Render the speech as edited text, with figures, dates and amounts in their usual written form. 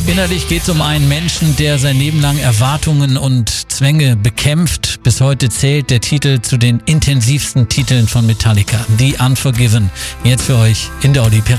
Innerlich geht es um einen Menschen, der sein Leben lang Erwartungen und Zwänge bekämpft. Bis heute zählt der Titel zu den intensivsten Titeln von Metallica, The Unforgiven. Jetzt für euch in der Oli P.